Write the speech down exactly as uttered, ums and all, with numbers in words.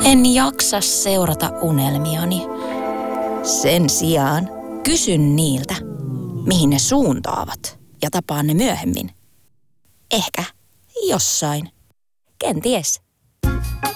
En jaksa seurata unelmiani. Sen sijaan kysyn niiltä, mihin ne suuntaavat, ja tapaan ne myöhemmin. Ehkä jossain. Kenties.